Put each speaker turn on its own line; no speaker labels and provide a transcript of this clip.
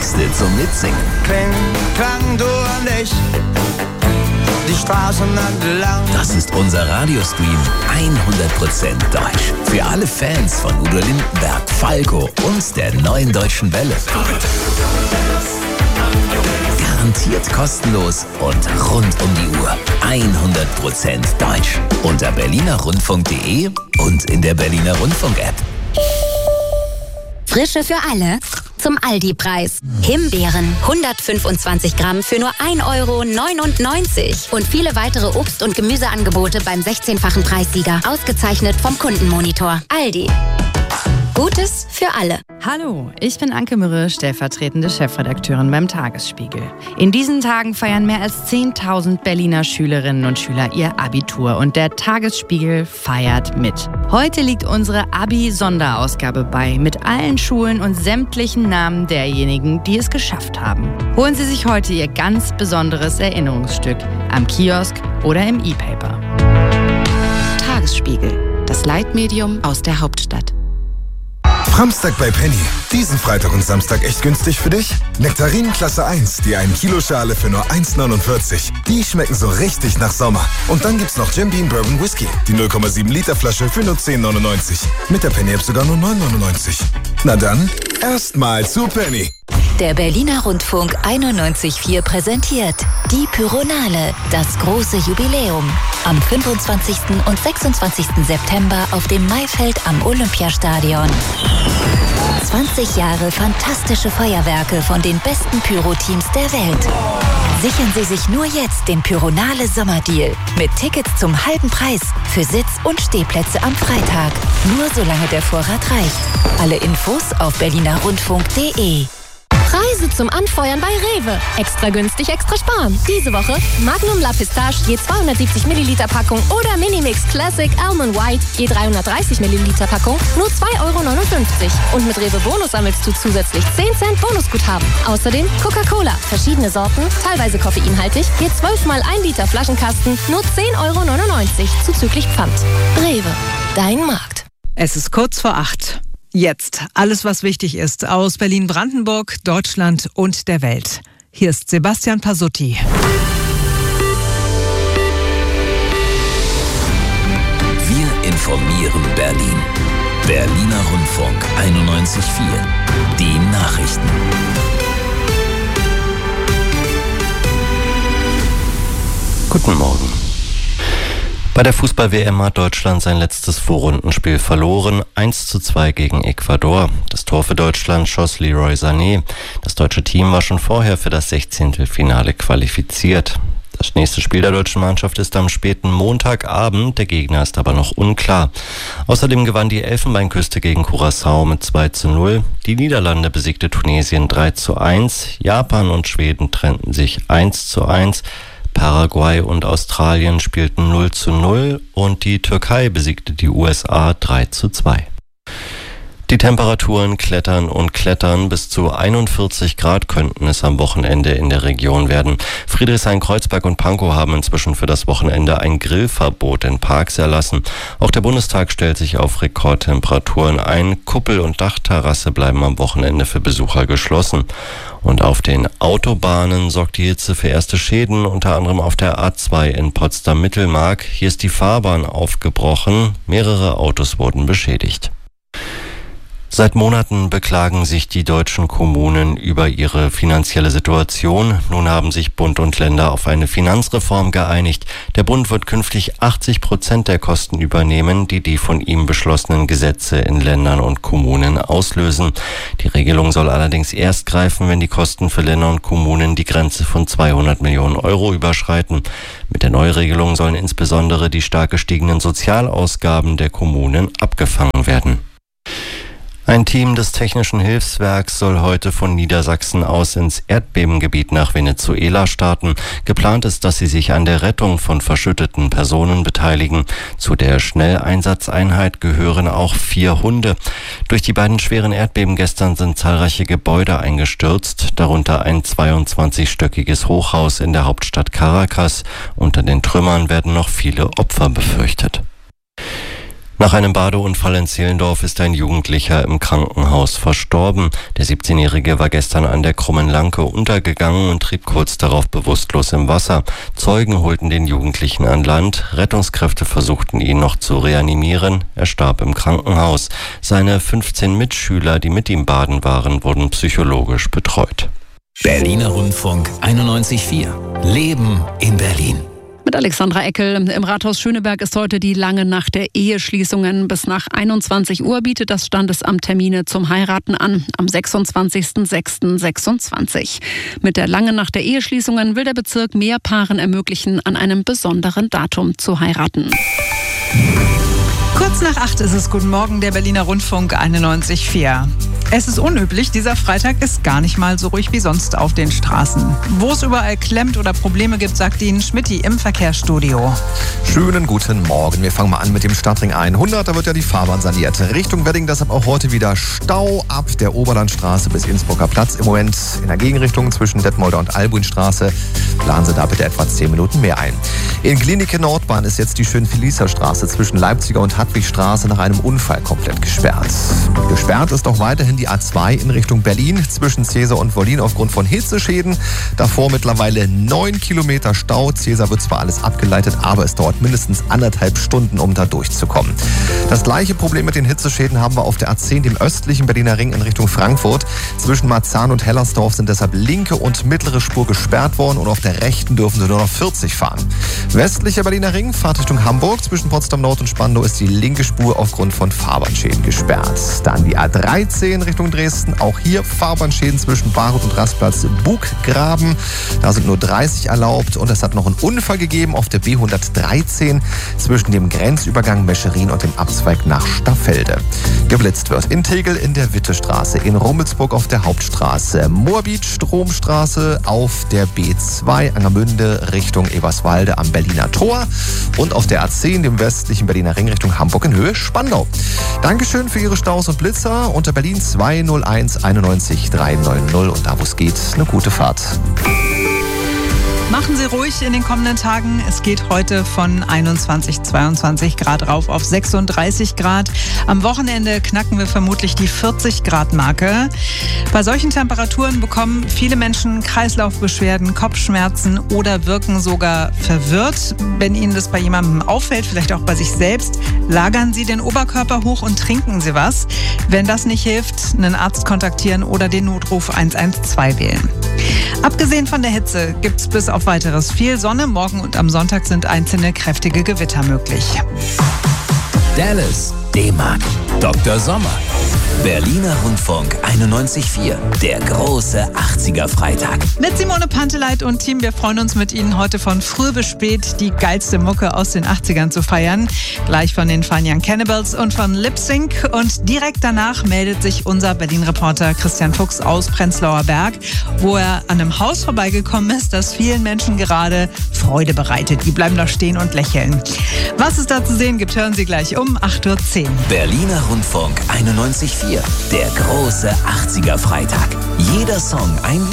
Texte zum Mitsingen.
Kling, klang, du und ich, die Straßen entlang.
Das ist unser Radiostream 100% deutsch. Für alle Fans von Udo Lindenberg, Falco und der Neuen Deutschen Welle. Garantiert kostenlos und rund um die Uhr. 100% deutsch. Unter berlinerrundfunk.de und in der Berliner Rundfunk-App.
Frische für alle zum Aldi-Preis. Himbeeren 125 Gramm für nur 1,99 € und viele weitere Obst- und Gemüseangebote beim 16-fachen Preissieger. Ausgezeichnet vom Kundenmonitor. Aldi. Gutes für alle.
Hallo, ich bin Anke Mürre, stellvertretende Chefredakteurin beim Tagesspiegel. In diesen Tagen feiern mehr als 10.000 Berliner Schülerinnen und Schüler ihr Abitur und der Tagesspiegel feiert mit. Heute liegt unsere Abi-Sonderausgabe bei, mit allen Schulen und sämtlichen Namen derjenigen, die es geschafft haben. Holen Sie sich heute Ihr ganz besonderes Erinnerungsstück am Kiosk oder im E-Paper.
Tagesspiegel, das Leitmedium aus der Hauptstadt.
Samstag bei Penny. Diesen Freitag und Samstag echt günstig für dich? Nektarinen Klasse 1, die 1 Kilo Schale für nur 1,49. Die schmecken so richtig nach Sommer. Und dann gibt's noch Jim Beam Bourbon Whisky, die 0,7 Liter Flasche für nur 10,99. Mit der Penny App sogar nur 9,99. Na dann, erstmal zu Penny.
Der Berliner Rundfunk 91.4 präsentiert die Pyronale, das große Jubiläum. Am 25. und 26. September auf dem Maifeld am Olympiastadion. 20 Jahre fantastische Feuerwerke von den besten Pyro-Teams der Welt. Sichern Sie sich nur jetzt den Pyronale Sommerdeal mit Tickets zum halben Preis für Sitz- und Stehplätze am Freitag. Nur solange der Vorrat reicht. Alle Infos auf berlinerrundfunk.de.
Preise zum Anfeuern bei Rewe. Extra günstig, extra sparen. Diese Woche Magnum La Pistache je 270 Milliliter Packung oder Minimix Classic Almond White je 330 Milliliter Packung nur 2,59 €. Und mit Rewe Bonus sammelst du zusätzlich 10 Cent Bonusguthaben. Außerdem Coca-Cola, verschiedene Sorten, teilweise koffeinhaltig, je 12 mal 1 Liter Flaschenkasten nur 10,99 € zuzüglich Pfand. Rewe, dein Markt.
Es ist kurz vor 8. Jetzt alles, was wichtig ist aus Berlin-Brandenburg, Deutschland und der Welt. Hier ist Sebastian Pasutti.
Wir informieren Berlin. Berliner Rundfunk 91.4. Die Nachrichten.
Guten Morgen. Bei der Fußball-WM hat Deutschland sein letztes Vorrundenspiel verloren, 1:2 gegen Ecuador. Das Tor für Deutschland schoss Leroy Sané. Das deutsche Team war schon vorher für das 16. Finale qualifiziert. Das nächste Spiel der deutschen Mannschaft ist am späten Montagabend, der Gegner ist aber noch unklar. Außerdem gewann die Elfenbeinküste gegen Curaçao mit 2:0. Die Niederlande besiegte Tunesien 3:1. Japan und Schweden trennten sich 1:1. Paraguay und Australien spielten 0:0 und die Türkei besiegte die USA 3:2. Die Temperaturen klettern und klettern. Bis zu 41 Grad könnten es am Wochenende in der Region werden. Friedrichshain-Kreuzberg und Pankow haben inzwischen für das Wochenende ein Grillverbot in Parks erlassen. Auch der Bundestag stellt sich auf Rekordtemperaturen ein. Kuppel und Dachterrasse bleiben am Wochenende für Besucher geschlossen. Und auf den Autobahnen sorgt die Hitze für erste Schäden, unter anderem auf der A2 in Potsdam-Mittelmark. Hier ist die Fahrbahn aufgebrochen. Mehrere Autos wurden beschädigt. Seit Monaten beklagen sich die deutschen Kommunen über ihre finanzielle Situation. Nun haben sich Bund und Länder auf eine Finanzreform geeinigt. Der Bund wird künftig 80% der Kosten übernehmen, die von ihm beschlossenen Gesetze in Ländern und Kommunen auslösen. Die Regelung soll allerdings erst greifen, wenn die Kosten für Länder und Kommunen die Grenze von 200 Millionen € überschreiten. Mit der Neuregelung sollen insbesondere die stark gestiegenen Sozialausgaben der Kommunen abgefangen werden. Ein Team des Technischen Hilfswerks soll heute von Niedersachsen aus ins Erdbebengebiet nach Venezuela starten. Geplant ist, dass sie sich an der Rettung von verschütteten Personen beteiligen. Zu der Schnelleinsatzeinheit gehören auch 4 Hunde. Durch die beiden schweren Erdbeben gestern sind zahlreiche Gebäude eingestürzt, darunter ein 22-stöckiges Hochhaus in der Hauptstadt Caracas. Unter den Trümmern werden noch viele Opfer befürchtet. Nach einem Badeunfall in Zehlendorf ist ein Jugendlicher im Krankenhaus verstorben. Der 17-Jährige war gestern an der Krummen Lanke untergegangen und trieb kurz darauf bewusstlos im Wasser. Zeugen holten den Jugendlichen an Land. Rettungskräfte versuchten ihn noch zu reanimieren. Er starb im Krankenhaus. Seine 15 Mitschüler, die mit ihm baden waren, wurden psychologisch betreut.
Berliner Rundfunk 91.4. Leben in Berlin.
Mit Alexandra Eckel. Im Rathaus Schöneberg ist heute die lange Nacht der Eheschließungen. Bis nach 21 Uhr bietet das Standesamt Termine zum Heiraten an. Am 26.06.26. Mit der langen Nacht der Eheschließungen will der Bezirk mehr Paaren ermöglichen, an einem besonderen Datum zu heiraten.
Kurz nach 8 ist es. Guten Morgen, der Berliner Rundfunk 91.4. Es ist unüblich, dieser Freitag ist gar nicht mal so ruhig wie sonst auf den Straßen. Wo es überall klemmt oder Probleme gibt, sagt Ihnen Schmitty im Verkehrsstudio.
Schönen guten Morgen. Wir fangen mal an mit dem Stadtring 100. Da wird ja die Fahrbahn saniert. Richtung Wedding deshalb auch heute wieder Stau ab der Oberlandstraße bis Innsbrucker Platz. Im Moment in der Gegenrichtung zwischen Detmolder und Albuinstraße. Planen Sie da bitte etwa 10 Minuten mehr ein. In Klinike Nordbahn ist jetzt die Schön-Felisa-Straße zwischen Leipziger und Hartwigstraße nach einem Unfall komplett gesperrt. Gesperrt ist auch weiterhin die A2 in Richtung Berlin zwischen Cäsar und Wollin aufgrund von Hitzeschäden. Davor mittlerweile 9 Kilometer Stau. Cäsar wird zwar alles abgeleitet, aber es dauert mindestens 1,5 Stunden, um da durchzukommen. Das gleiche Problem mit den Hitzeschäden haben wir auf der A10, dem östlichen Berliner Ring in Richtung Frankfurt. Zwischen Marzahn und Hellersdorf sind deshalb linke und mittlere Spur gesperrt worden und auf der rechten dürfen Sie nur noch 40 fahren. Westlicher Berliner Ring, Fahrt Richtung Hamburg. Zwischen Potsdam Nord und Spandau ist die linke Spur aufgrund von Fahrbahnschäden gesperrt. Dann die A13 Richtung Dresden. Auch hier Fahrbahnschäden zwischen Bayreuth und Rastplatz Buggraben. Da sind nur 30 erlaubt und es hat noch einen Unfall gegeben auf der B113 zwischen dem Grenzübergang Mescherin und dem Abzweig nach Staffelde. Geblitzt wird in Tegel in der Wittestraße, in Rummelsburg auf der Hauptstraße, Moabit Stromstraße auf der B2, Angermünde Richtung Eberswalde am Berliner Tor und auf der A10, dem westlichen Berliner Ring Richtung Hamburg in Höhe Spandau. Dankeschön für Ihre Staus und Blitzer unter Berlin 201 91 390 und da wo es geht, eine gute Fahrt.
Machen Sie ruhig in den kommenden Tagen. Es geht heute von 21, 22 Grad rauf auf 36 Grad. Am Wochenende knacken wir vermutlich die 40 Grad Marke. Bei solchen Temperaturen bekommen viele Menschen Kreislaufbeschwerden, Kopfschmerzen oder wirken sogar verwirrt. Wenn Ihnen das bei jemandem auffällt, vielleicht auch bei sich selbst, lagern Sie den Oberkörper hoch und trinken Sie was. Wenn das nicht hilft, einen Arzt kontaktieren oder den Notruf 112 wählen. Abgesehen von der Hitze gibt es bis auf Weiteres viel Sonne. Morgen und am Sonntag sind einzelne kräftige Gewitter möglich.
Dallas, D-Mark, Dr. Sommer. Berliner Rundfunk 91.4, der große 80er-Freitag.
Mit Simone Panteleit und Team, wir freuen uns mit Ihnen heute von früh bis spät die geilste Mucke aus den 80ern zu feiern. Gleich von den Fine Young Cannibals und von Lip Sync. Und direkt danach meldet sich unser Berlin-Reporter Christian Fuchs aus Prenzlauer Berg, wo er an einem Haus vorbeigekommen ist, das vielen Menschen gerade Freude bereitet. Die bleiben da stehen und lächeln. Was es da zu sehen gibt, hören Sie gleich um 8.10 Uhr.
Berliner Rundfunk 91.4, der große 80er-Freitag. Jeder Song ein